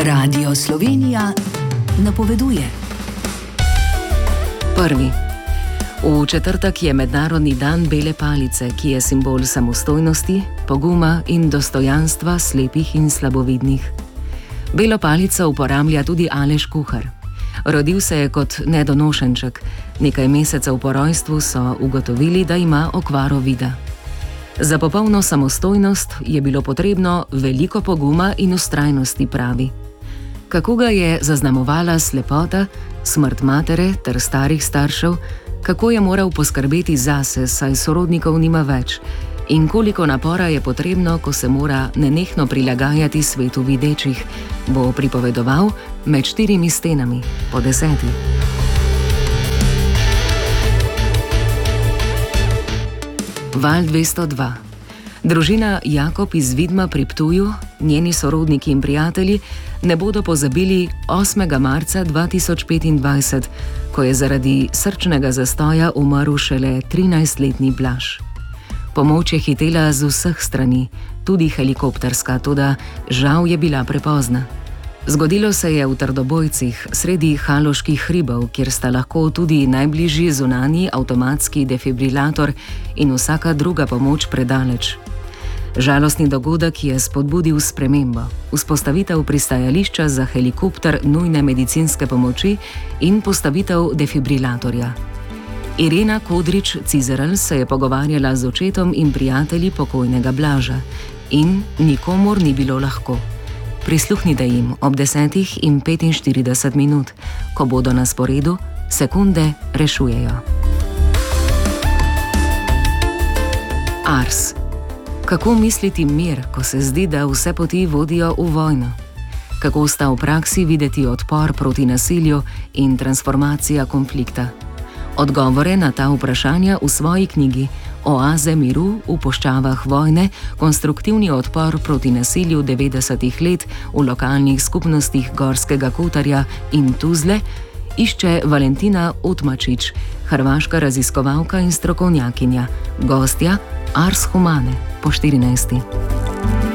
Radio Slovenija napoveduje. Prvi. V četrtek je Mednarodni dan bele palice, ki je simbol samostojnosti, poguma in dostojanstva slepih in slabovidnih. Belo palico uporablja tudi Aleš Kuhar. Rodil se je kot nedonošenček. Nekaj mesecev po rojstvu so ugotovili, da ima okvaro vida. Za popolno samostojnost je bilo potrebno veliko poguma in vztrajnosti, pravi. Kako ga je zaznamovala slepota, smrt matere ter starih staršev, kako je moral poskrbeti zase, saj sorodnikov nima več, in koliko napora je potrebno, ko se mora nenehno prilagajati svetu videčih, bo pripovedoval Med štirimi stenami po 10. Val 202. Družina Jakob iz Vidma pri Ptuju, njeni sorodniki in prijatelji ne bodo pozabili 8. marca 2025, ko je zaradi srčnega zastoja umrl šele 13-letni Blaž. Pomoč je hitela z vseh strani, tudi helikopterska, toda žal je bila prepozna. Zgodilo se je v Trdobojcih, sredi Haloških hribov, kjer sta lahko tudi najbližji zunanji avtomatski defibrilator in vsaka druga pomoč predaleč. Žalostni dogodek je spodbudil spremembo, vzpostavitev pristajališča za helikopter nujne medicinske pomoči in postavitev defibrilatorja. Irena Kodrič-Cizerl se je pogovarjala z očetom in prijatelji pokojnega Blaža in nikomur ni bilo lahko. Prisluhnite jim ob 10:45, ko bodo na sporedu, sekunde rešujejo. Ars. Kako misliti mir, ko se zdi, da vse poti vodijo v vojno? Kako sta v praksi videti odpor proti nasilju in transformacija konflikta? Odgovore na ta vprašanja v svoji knjigi Oaze miru v puščavah vojne, konstruktivni odpor proti nasilju 90 let v lokalnih skupnostih Gorskega Kotarja in Tuzle išče Valentina Utmačič, hrvaška raziskovalka in strokovnjakinja, gostja Ars Humane po 14.